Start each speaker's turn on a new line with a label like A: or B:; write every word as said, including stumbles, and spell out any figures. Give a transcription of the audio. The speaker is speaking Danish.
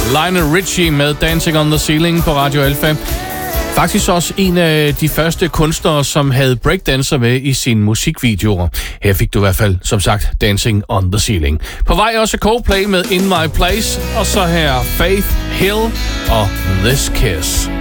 A: Lionel Richie med Dancing on the Ceiling på Radio Alpha. Faktisk også en af de første kunstnere, som havde breakdancer med i sine musikvideoer. Her fik du i hvert fald, som sagt, Dancing on the Ceiling. På vej også Coldplay med In My Place, og så her Faith Hill og This Kiss.